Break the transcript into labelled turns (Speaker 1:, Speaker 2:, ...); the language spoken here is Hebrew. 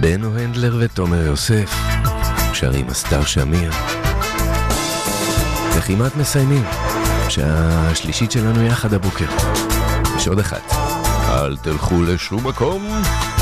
Speaker 1: בנו הנדלר ותומר יוסף שרים הסטאר שמיר. וכמעט מסיימים שעה השלישית שלנו יחד הבוקר. יש עוד אחת, אל תלכו לשום מקום.